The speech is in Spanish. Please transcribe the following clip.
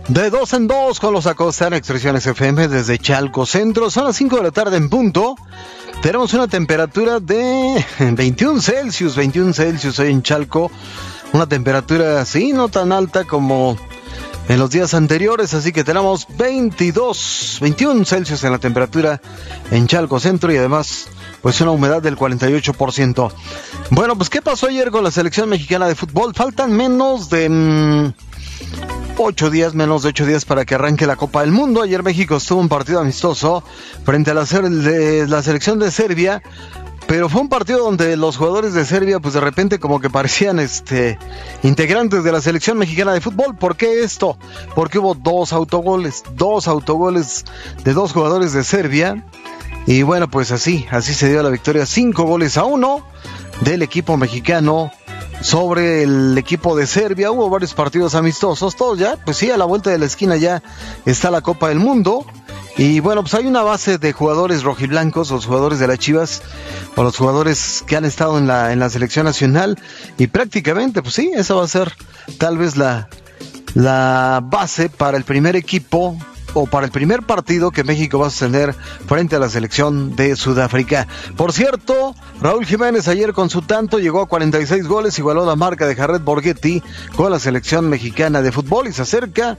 De 2 en 2 con los Acosta en Expresiones FM desde Chalco Centro. Son las 5 de la tarde en punto. Tenemos una temperatura de 21 Celsius hoy en Chalco. Una temperatura así, no tan alta como en los días anteriores, así que tenemos 21 Celsius en la temperatura en Chalco Centro y además pues una humedad del 48%. Bueno, pues ¿qué pasó ayer con la selección mexicana de fútbol? Faltan menos de 8 días para que arranque la Copa del Mundo. Ayer México estuvo un partido amistoso frente a la selección de Serbia, pero fue un partido donde los jugadores de Serbia pues de repente como que parecían integrantes de la selección mexicana de fútbol. ¿Por qué esto? Porque hubo dos autogoles de dos jugadores de Serbia. Y bueno, pues así se dio la victoria, 5-1 del equipo mexicano sobre el equipo de Serbia. Hubo varios partidos amistosos, todos ya, pues sí, a la vuelta de la esquina ya está la Copa del Mundo. Y bueno, pues hay una base de jugadores rojiblancos, los jugadores de las Chivas, o los jugadores que han estado en la selección nacional, y prácticamente, pues sí, esa va a ser tal vez la base para el primer equipo, o para el primer partido que México va a tener frente a la selección de Sudáfrica. Por cierto, Raúl Jiménez ayer con su tanto llegó a 46 goles, igualó la marca de Jared Borghetti con la selección mexicana de fútbol y se acerca